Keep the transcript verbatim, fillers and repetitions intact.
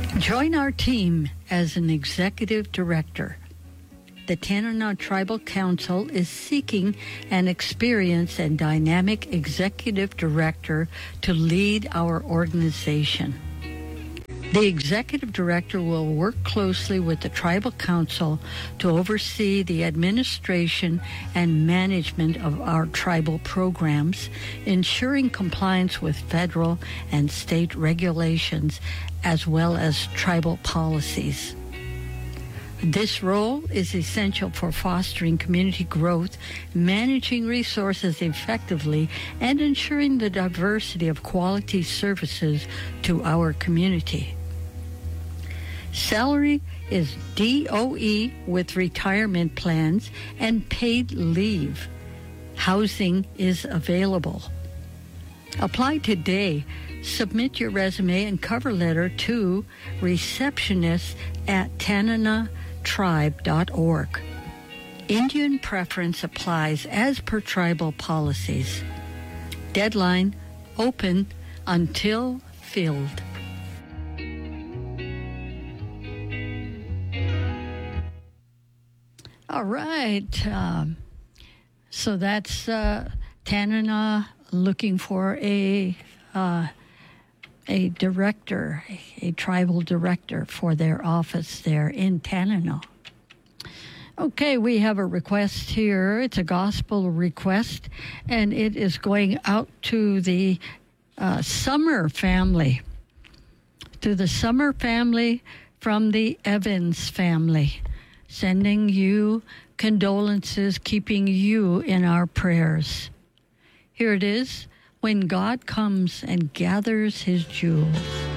Join our team as an executive director. The Tanana Tribal Council is seeking an experienced and dynamic executive director to lead our organization. The executive director will work closely with the Tribal Council to oversee the administration and management of our tribal programs, ensuring compliance with federal and state regulations as well as tribal policies. This role is essential for fostering community growth, managing resources effectively, and ensuring the diversity of quality services to our community. Salary is D O E with retirement plans and paid leave. Housing is available. Apply today. Submit your resume and cover letter to receptionist at tanana tribe dot org. Indian preference applies as per tribal policies. Deadline open until filled. All right. Um, so that's uh, Tanana looking for a uh, a director, a, a tribal director for their office there in Tanana. Okay, we have a request here. It's a gospel request, and it is going out to the uh, Summer family, to the Summer family from the Evans family. Sending you condolences, keeping you in our prayers. Here it is, When God Comes and Gathers His Jewels.